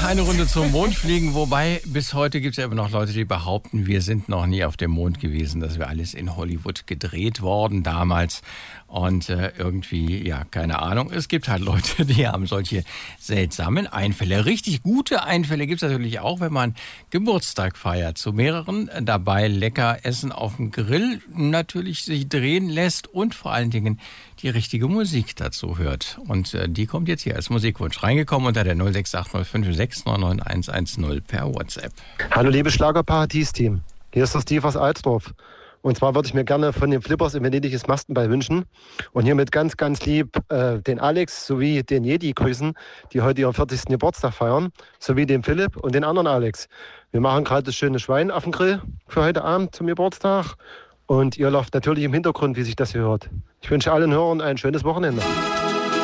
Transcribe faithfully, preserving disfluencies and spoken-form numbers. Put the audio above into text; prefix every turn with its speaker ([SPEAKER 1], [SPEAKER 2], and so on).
[SPEAKER 1] eine Runde zum Mond fliegen, wobei bis heute gibt es ja immer noch Leute, die behaupten, wir sind noch nie auf dem Mond gewesen. Das wäre alles in Hollywood gedreht worden damals. Und äh, irgendwie, ja, keine Ahnung. Es gibt halt Leute, die haben solche seltsamen Einfälle. Richtig gute Einfälle gibt es natürlich auch, wenn man Geburtstag feiert. Zu mehreren dabei lecker Essen auf dem Grill, natürlich sich drehen lässt und vor allen Dingen die richtige Musik dazu hört. Und äh, die kommt jetzt hier als Musikwunsch reingekommen unter der null sechs acht null fünf sechs neun neun eins eins null per WhatsApp.
[SPEAKER 2] Hallo liebe Schlagerparadies-Team, hier ist der Steve aus Alsdorf. Und zwar würde ich mir gerne von den Flippers in Venedig das Mastenball wünschen. Und hiermit ganz, ganz lieb äh, den Alex sowie den Jedi grüßen, die heute ihren vierzigsten Geburtstag feiern, sowie den Philipp und den anderen Alex. Wir machen gerade das schöne Schwein auf dem Grill für heute Abend zum Geburtstag. Und ihr lauft natürlich im Hintergrund, wie sich das hier hört. Ich wünsche allen Hörern ein schönes Wochenende.